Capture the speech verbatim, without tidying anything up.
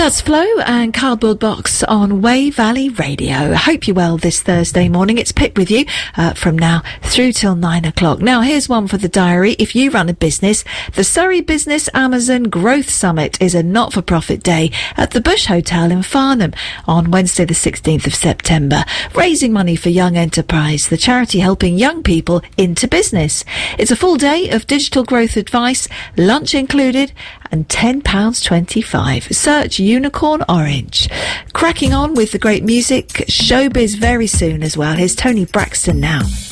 That's Flo and Cardboard Box on Way Valley Radio. I hope you're well this Thursday morning. It's Pip with you uh, from now through till nine o'clock. Now, here's one for the diary. If you run a business, the Surrey Business Amazon Growth Summit is a not-for-profit day at the Bush Hotel in Farnham on Wednesday the sixteenth of September, raising money for Young Enterprise, the charity helping young people into business. It's a full day of digital growth advice, lunch included, and ten pounds twenty-five. Search Unicorn Orange. Cracking on with the great music, showbiz very soon as well. Here's Tony Braxton now.